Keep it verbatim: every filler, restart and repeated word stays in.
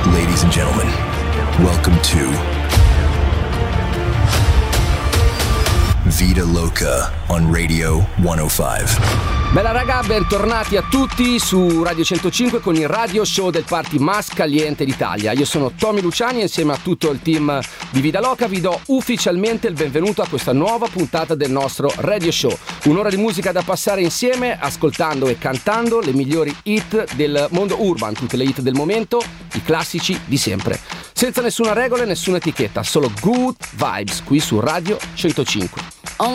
Ladies and gentlemen, welcome to Vita Loca on Radio centocinque. Bella raga, bentornati a tutti su Radio centocinque con il radio show del party Mas Caliente d'Italia. Io sono Tommy Luciani e insieme a tutto il team di Vita Loca vi do ufficialmente il benvenuto a questa nuova puntata del nostro radio show. Un'ora di musica da passare insieme, ascoltando e cantando le migliori hit del mondo urban, tutte le hit del momento, i classici di sempre. Senza nessuna regola e nessuna etichetta, solo good vibes qui su Radio centocinque.